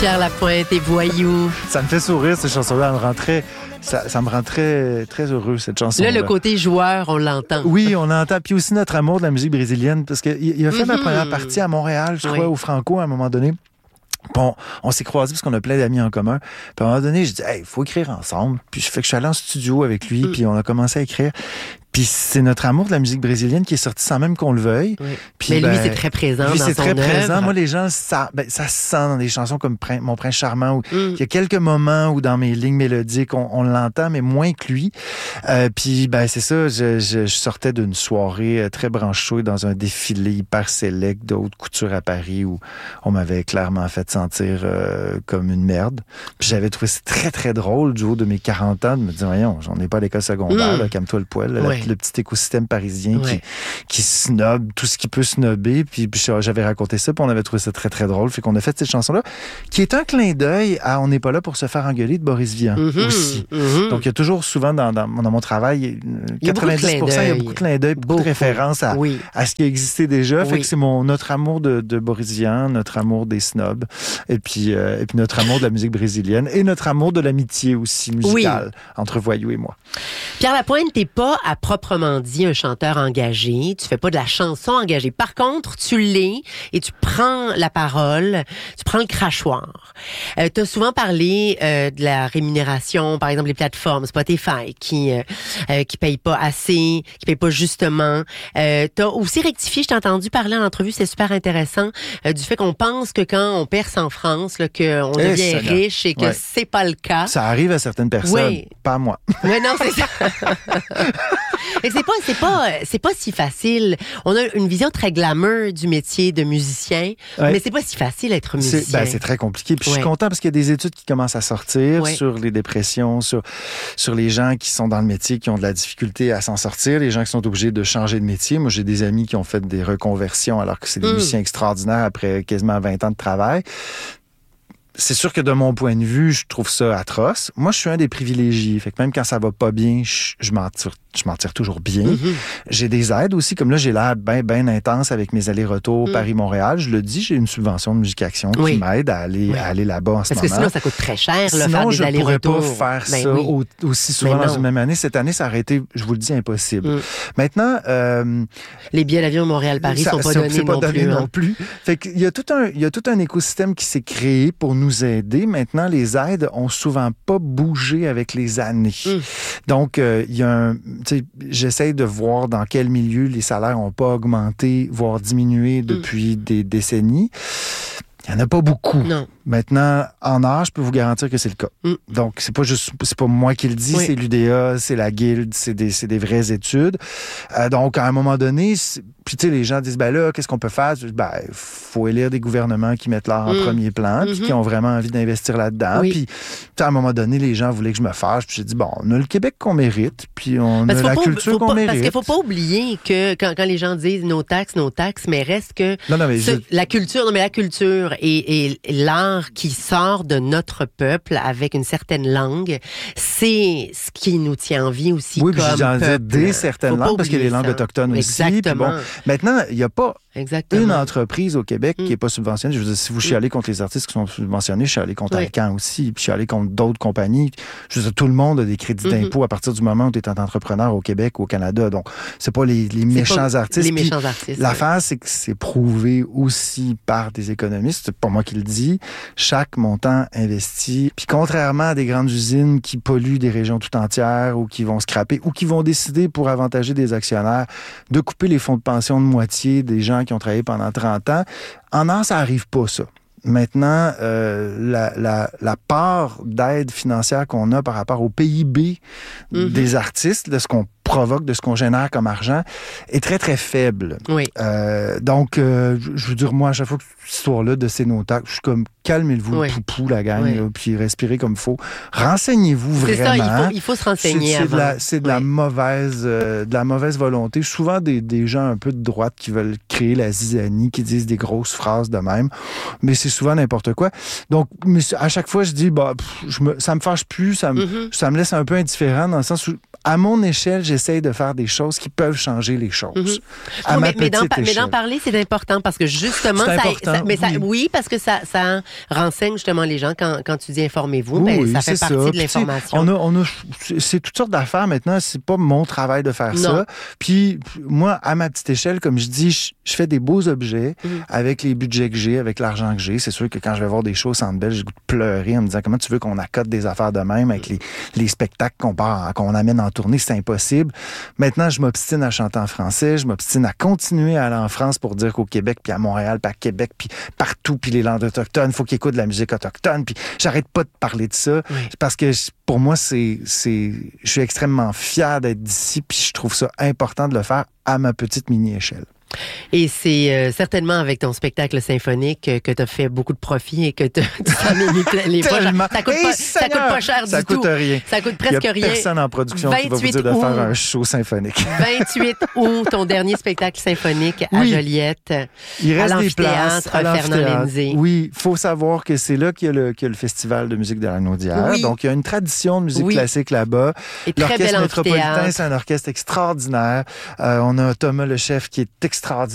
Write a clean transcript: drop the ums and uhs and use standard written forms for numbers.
Pierre Lapointe et Voyou. Ça me fait sourire, cette chanson-là. Ça me rend très, très heureux, cette chanson-là. Là, le côté joueur, on l'entend. Oui, on l'entend. Puis aussi notre amour de la musique brésilienne, parce qu'il a fait ma première partie à Montréal, je crois, au Franco, à un moment donné. Bon, on s'est croisés parce qu'on a plein d'amis en commun. Puis à un moment donné, je dis, hey, il faut écrire ensemble. Puis je suis allé en studio avec lui, puis on a commencé à écrire. Puis c'est notre amour de la musique brésilienne qui est sorti sans même qu'on le veuille. Oui. Puis, mais lui, c'est très présent dans son œuvre. Lui, c'est très présent. Moi, les gens, ça se sent dans des chansons comme Mon Prince Charmant, où il y a quelques moments où dans mes lignes mélodiques, on l'entend, mais moins que lui. Puis, c'est ça, je sortais d'une soirée très branchée dans un défilé hyper sélect de haute couture à Paris où on m'avait clairement fait sentir comme une merde. Puis j'avais trouvé ça très, très drôle du haut de mes 40 ans de me dire, voyons, j'en ai pas à l'école secondaire, là, calme-toi le poil. Le petit écosystème parisien qui snob tout ce qui peut snobber. Puis j'avais raconté ça, puis on avait trouvé ça très, très drôle. Fait qu'on a fait cette chanson-là, qui est un clin d'œil à On n'est pas là pour se faire engueuler de Boris Vian aussi. Donc, il y a toujours souvent dans mon travail, 90%, il y a beaucoup de clins d'œil, beaucoup de références à ce qui existait déjà. Fait que c'est notre amour de Boris Vian, notre amour des snobs, et puis notre amour de la musique brésilienne, et notre amour de l'amitié aussi musicale entre Voyou et moi. Pierre Lapointe, t'es pas à proprement dit un chanteur engagé. Tu fais pas de la chanson engagée. Par contre, tu l'es et tu prends la parole, tu prends le crachoir. Tu as souvent parlé de la rémunération, par exemple les plateformes Spotify qui payent pas assez, qui payent pas justement. T'as aussi rectifié, je t'ai entendu parler en entrevue, c'est super intéressant, du fait qu'on pense que quand on perce en France, là, qu'on devient riche et que c'est pas le cas. Ça arrive à certaines personnes, pas à moi. Oui, non, c'est ça. Et c'est pas si facile. On a une vision très glamour du métier de musicien, mais c'est pas si facile d'être musicien. C'est très compliqué. Puis je suis content parce qu'il y a des études qui commencent à sortir sur les dépressions, sur les gens qui sont dans le métier, qui ont de la difficulté à s'en sortir, les gens qui sont obligés de changer de métier. Moi, j'ai des amis qui ont fait des reconversions alors que c'est des musiciens extraordinaires après quasiment 20 ans de travail. C'est sûr que de mon point de vue, je trouve ça atroce. Moi, je suis un des privilégiés. Fait que même quand ça va pas bien, je m'en tire toujours bien. J'ai des aides aussi. Comme là, j'ai l'air bien intense avec mes allers-retours Paris-Montréal. Je le dis, j'ai une subvention de Musique Action qui m'aide à aller là-bas en ce moment. Parce que sinon, ça coûte très cher, faire des allers-retours. Sinon, je pourrais pas faire ça aussi souvent dans une même année. Cette année, ça aurait été, je vous le dis, impossible. Maintenant... les billets d'avion Montréal-Paris sont pas donnés non plus. Fait qu'il y a tout un écosystème qui s'est créé pour nous aider. Maintenant, les aides ont souvent pas bougé avec les années. Donc, il y a j'essaie de voir dans quel milieu les salaires n'ont pas augmenté, voire diminué depuis des décennies. Il n'y en a pas beaucoup. Non. Maintenant, en art, je peux vous garantir que c'est le cas. Donc, c'est pas moi qui le dis, c'est l'UDA, c'est la Guilde, c'est des vraies études. Donc, à un moment donné, puis tu sais, les gens disent, là, qu'est-ce qu'on peut faire? Faut élire des gouvernements qui mettent l'art en premier plan, puis qui ont vraiment envie d'investir là-dedans. Puis, à un moment donné, les gens voulaient que je me fâche, puis j'ai dit, on a le Québec qu'on mérite, puis on a la culture qu'on mérite. Parce qu'il faut pas oublier que quand les gens disent nos taxes, mais reste que la culture et l'art qui sort de notre peuple avec une certaine langue, c'est ce qui nous tient en vie aussi comme peuple. Oui, j'en disais des certaines langues, parce qu'il y a les langues autochtones aussi. Exactement. Maintenant, il n'y a pas une entreprise au Québec qui n'est pas subventionnée. Je veux dire, si vous chialez contre les artistes qui sont subventionnés, je suis allé contre Alcan aussi, puis je suis allé contre d'autres compagnies. Je veux dire, tout le monde a des crédits d'impôt à partir du moment où tu es un entrepreneur au Québec ou au Canada. Donc, c'est pas les méchants artistes. Les méchants artistes. L'affaire, c'est que c'est prouvé aussi par des économistes. C'est pas moi qui le dis. Chaque montant investi. Puis contrairement à des grandes usines qui polluent des régions tout entières ou qui vont scraper ou qui vont décider pour avantager des actionnaires de couper les fonds de pension de moitié des gens qui ont travaillé pendant 30 ans, en art, ça n'arrive pas, ça. Maintenant, la part d'aide financière qu'on a par rapport au PIB des artistes, de ce qu'on provoque, de ce qu'on génère comme argent, est très, très faible. Oui. Donc, je veux dire, moi, à chaque fois que cette histoire-là de ces no-tax, je suis comme, calmez-vous, poupou, la gang, là, puis respirez comme il faut. Renseignez-vous vraiment. C'est ça, il faut se renseigner avant. C'est de la mauvaise volonté. Souvent, des gens un peu de droite qui veulent créer la zizanie, qui disent des grosses phrases de même, mais c'est souvent n'importe quoi. Donc, mais à chaque fois, je dis, ça me fâche plus, ça me laisse un peu indifférent dans le sens où, à mon échelle, j'ai j'essaye de faire des choses qui peuvent changer les choses. À Non, ma mais petite échelle. d'en parler, c'est important parce que justement, C'est important, oui, parce que ça renseigne justement les gens quand tu dis informez-vous, Oui, ça fait c'est partie de Puis, l'information. c'est toutes sortes d'affaires maintenant. C'est pas mon travail de faire ça. Puis moi, à ma petite échelle, comme je dis, je fais des beaux objets avec les budgets que j'ai, avec l'argent que j'ai. C'est sûr que quand je vais voir des choses en belle, j'ai le goût de pleurer en me disant comment tu veux qu'on accote des affaires de même avec les spectacles qu'on amène en tournée, c'est impossible. Maintenant, je m'obstine à chanter en français, je m'obstine à continuer à aller en France pour dire qu'au Québec, puis à Montréal, puis à Québec, puis partout, puis les langues autochtones, il faut qu'ils écoutent de la musique autochtone, puis j'arrête pas de parler de ça parce que pour moi, je suis extrêmement fier d'être d'ici, puis je trouve ça important de le faire à ma petite mini-échelle. Et c'est certainement avec ton spectacle symphonique que tu as fait beaucoup de profit et que tu t'en es mis plein les poches. Ça coûte pas cher du tout. Ça coûte rien. Ça coûte presque rien. Il n'y a personne en production qui va vous dire de faire un show symphonique. 28 août, ton dernier spectacle symphonique à Joliette. Il reste des places à Fernand Lindsay. Oui, il faut savoir que c'est là qu'il y a le Festival de musique de la Naudière. Oui. Donc, il y a une tradition de musique classique là-bas. Et très bel L'Orchestre métropolitain, amphithéâtre. c'est un orchestre extraordinaire. On a Thomas le chef qui est extraordinaire.